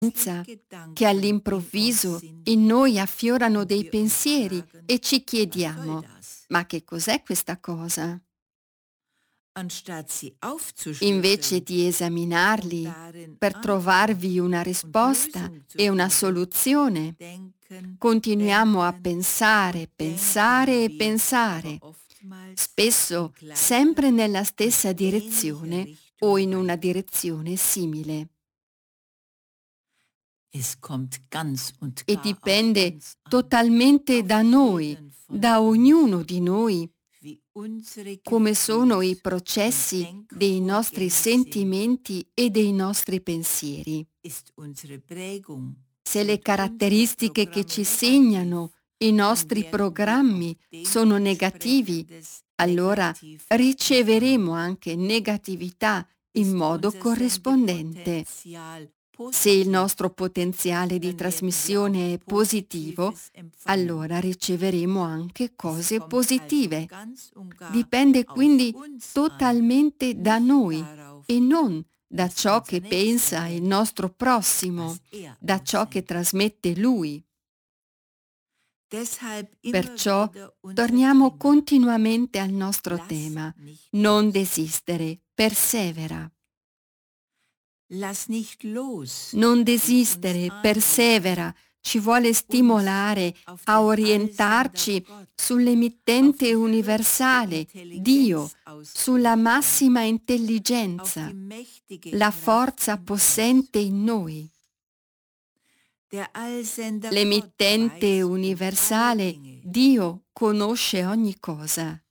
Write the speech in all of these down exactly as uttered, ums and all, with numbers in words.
che all'improvviso in noi affiorano dei pensieri e ci chiediamo: ma che cos'è questa cosa? Invece di esaminarli per trovarvi una risposta e una soluzione, continuiamo a pensare, pensare e pensare, spesso sempre nella stessa direzione o in una direzione simile. E dipende totalmente da noi, da ognuno di noi, come sono i processi dei nostri sentimenti e dei nostri pensieri. Se le caratteristiche che ci segnano i nostri programmi sono negativi, allora riceveremo anche negatività in modo corrispondente. Se il nostro potenziale di trasmissione è positivo, allora riceveremo anche cose positive. Dipende quindi totalmente da noi e non da ciò che pensa il nostro prossimo, da ciò che trasmette lui. Perciò torniamo continuamente al nostro tema: non desistere, persevera. Non desistere, persevera, ci vuole stimolare a orientarci sull'emittente universale, Dio, sulla massima intelligenza, la forza possente in noi. L'emittente universale, Dio, conosce ogni cosa.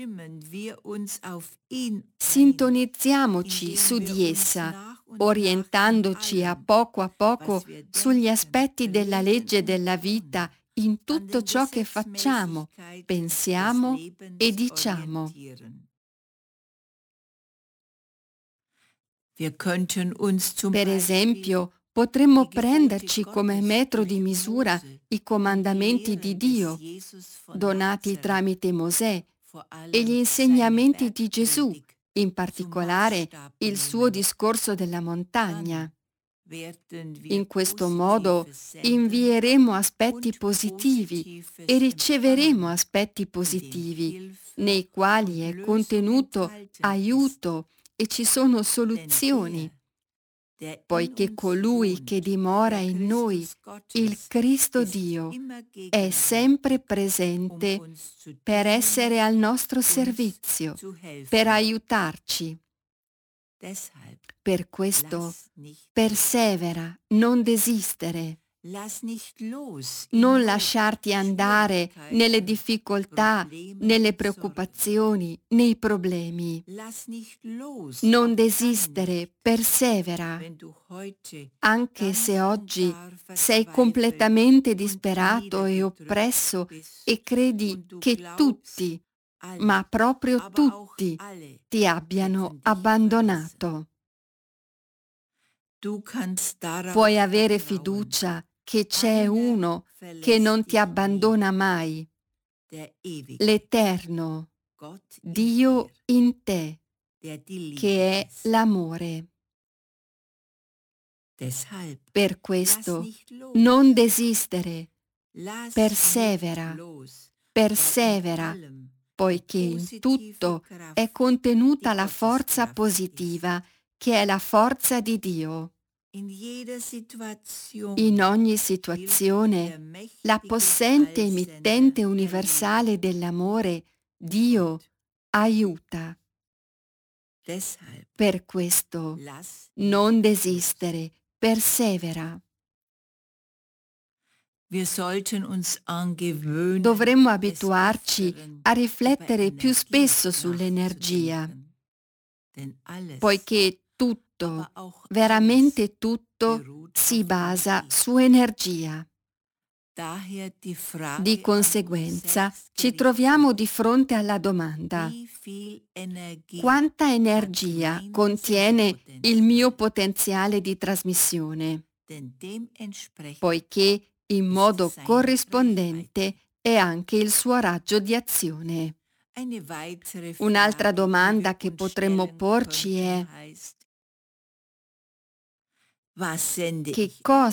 Sintonizziamoci su di essa, orientandoci a poco a poco sugli aspetti della legge della vita in tutto ciò che facciamo, pensiamo e diciamo. Per esempio, potremmo prenderci come metro di misura i comandamenti di Dio, donati tramite Mosè, e gli insegnamenti di Gesù, in particolare il suo discorso della montagna. In questo modo invieremo aspetti positivi e riceveremo aspetti positivi, nei quali è contenuto aiuto e ci sono soluzioni, poiché colui che dimora in noi, il Cristo Dio, è sempre presente per essere al nostro servizio, per aiutarci. Per questo persevera, non desistere. Non lasciarti andare nelle difficoltà, nelle preoccupazioni, nei problemi. Non desistere, persevera. Anche se oggi sei completamente disperato e oppresso e credi che tutti, ma proprio tutti, ti abbiano abbandonato. Puoi avere fiducia che c'è uno che non ti abbandona mai, l'Eterno, Dio in te, che è l'amore. Per questo non desistere, persevera, persevera, poiché in tutto è contenuta la forza positiva, che è la forza di Dio. In ogni situazione, la possente emittente universale dell'amore, Dio, aiuta. Per questo, non desistere, persevera. Dovremmo abituarci a riflettere più spesso sull'energia, poiché tutto, veramente tutto, si basa su energia. Di conseguenza, ci troviamo di fronte alla domanda: quanta energia contiene il mio potenziale di trasmissione? Poiché in modo corrispondente è anche il suo raggio di azione. Un'altra domanda che potremmo porci è: Che cosa